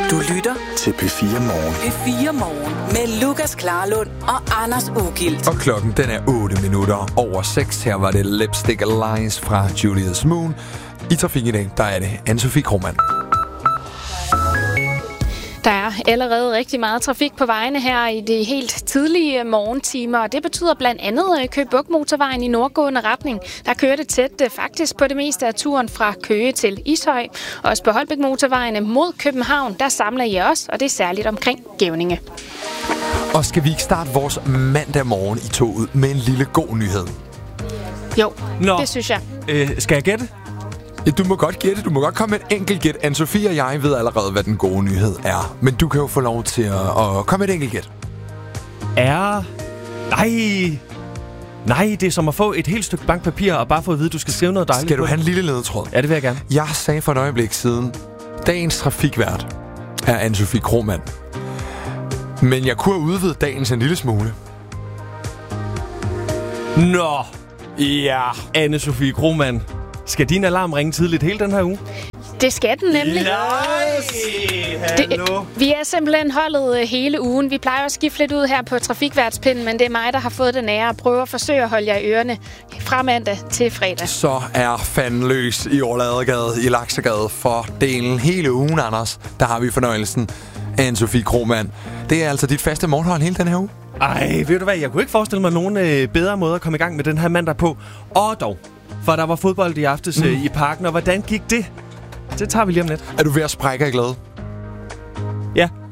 Du lytter til P4 Morgen. P4 Morgen med Lukas Klarlund og Anders Ugilt. Og klokken den er 8:08. Her var det Lipstick Alliance fra Julius Moon. I trafik i dag, der er det Anne-Sophie Krohmann. Der er allerede rigtig meget trafik på vejene her i de helt tidlige morgentimer, og det betyder blandt andet Køge Bugt Motorvejen i nordgående retning. Der kører det tæt faktisk på det meste af turen fra Køge til Ishøj. Også på Holbæk Motorvejen mod København, der samler I også, og det er særligt omkring Gevninge. Og skal vi ikke starte vores mandag morgen i toget med en lille god nyhed? Jo, det synes jeg. Skal jeg gætte? Ja, du må godt gætte. Du må godt komme med et enkelt gæt. Anne-Sophie og jeg ved allerede, hvad den gode nyhed er. Men du kan jo få lov til at komme med et enkelt gæt. Nej, det er som at få et helt stykke bankpapir og bare få at vide, at du skal skrive noget dejligt. Skal du have en lille ledetråd? Ja, det vil jeg gerne. Jeg sagde for et øjeblik siden, dagens trafikvært er Anne-Sophie Krohmann. Men jeg kunne have udvidet dagens en lille smule. Nå! Ja. Anne-Sophie Krohmann. Skal din alarm ringe tidligt hele den her uge? Det skal den nemlig. Vi er simpelthen holdet hele ugen. Vi plejer at skifte lidt ud her på trafikværtspinden, men det er mig, der har fået den ære at prøve at forsøge at holde jer i ørerne fra mandag til fredag. Så er fanden løs i Orladegade i Laksegade for delen hele ugen, Anders. Der har vi fornøjelsen af Anne-Sophie Krohmann. Det er altså dit faste morgenhold hele den her uge? Ej, ved du hvad? Jeg kunne ikke forestille mig nogen bedre måde at komme i gang med den her mandag på. Og dog, for der var fodbold i aftes i parken, og hvordan gik det? Det tager vi lige om lidt. Er du ved at sprække af glæde? Ja.